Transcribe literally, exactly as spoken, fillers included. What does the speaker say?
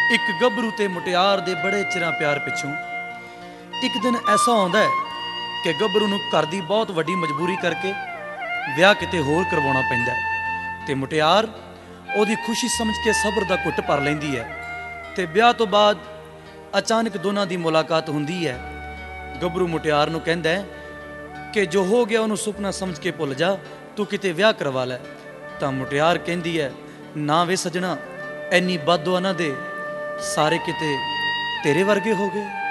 एक गभरू ते मुटियार दे बड़े चिरां प्यार पिछों एक दिन ऐसा आउंदा है कि गभरू नूं घर दी बहुत वड्डी मजबूरी करके विआह किते होर करवाउणा पैंदा है ते मुटियार ओहदी खुशी समझ के सबर दा घुट भर लैंदी है ते विआह तो बाद अचानक दोनां दी मुलाकात हुंदी है। गभरू मुटियार नूं कहंदा है कि जो हो गया उहनूं सुपना समझ के भुल जा, तू किते विआह करवा लै। तां मुटियार कहंदी है, ना वे सजना, इन्नी बददुआ ना दे, सारे किते तेरे वर्गे हो गए।